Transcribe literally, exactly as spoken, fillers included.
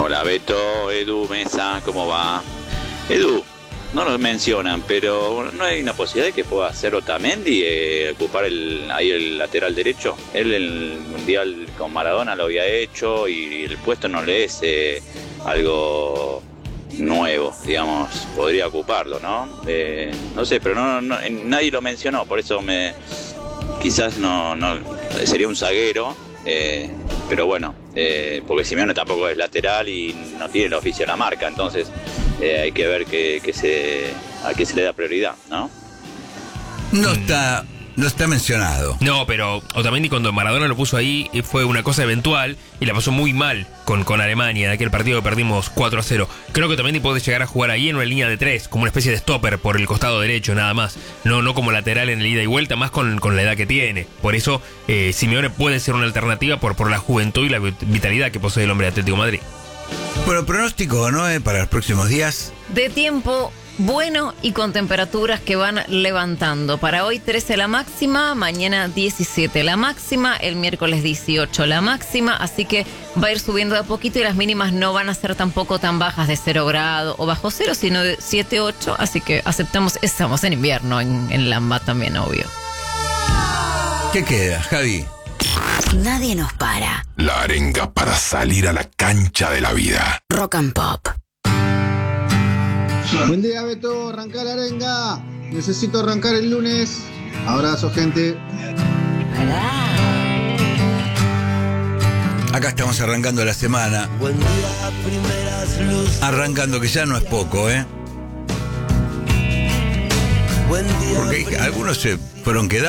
Hola Beto, Edu, Mesa, ¿cómo va? Edu, no lo mencionan, pero ¿no hay una posibilidad de que pueda hacer Otamendi, eh, ocupar el, ahí el lateral derecho? Él en el Mundial con Maradona lo había hecho y el puesto no le es eh, algo nuevo, digamos, podría ocuparlo, ¿no? Eh, no sé, pero no, no, nadie lo mencionó, por eso me quizás no, no sería un zaguero. Eh, pero bueno, eh, porque Simeone tampoco es lateral y no tiene el oficio de la marca, entonces eh, hay que ver que, que se, a qué se le da prioridad, ¿no? No está, no está mencionado. No, pero Otamendi cuando Maradona lo puso ahí fue una cosa eventual y la pasó muy mal con, con Alemania en aquel partido que perdimos cuatro a cero. Creo que Otamendi puede llegar a jugar ahí en una línea de tres, como una especie de stopper por el costado derecho nada más. No, no como lateral en el ida y vuelta, más con, con la edad que tiene. Por eso eh, Simeone puede ser una alternativa por, por la juventud y la vitalidad que posee el hombre de Atlético de Madrid. Bueno, pronóstico, ¿no? Eh, para los próximos días. De tiempo bueno y con temperaturas que van levantando. Para hoy trece la máxima, mañana diecisiete la máxima, el miércoles dieciocho la máxima, así que va a ir subiendo de a poquito y las mínimas no van a ser tampoco tan bajas de cero grado o bajo cero, sino de siete, ocho, así que aceptamos, estamos en invierno, en, en Lamba también, obvio. ¿Qué queda, Javi? Nadie nos para. La arenga para salir a la cancha de la vida. Rock and Pop. Buen día, Beto, arrancar la arenga. Necesito arrancar el lunes. Abrazo, gente. Acá estamos arrancando la semana. Arrancando, que ya no es poco, ¿eh? Porque algunos se fueron quedando.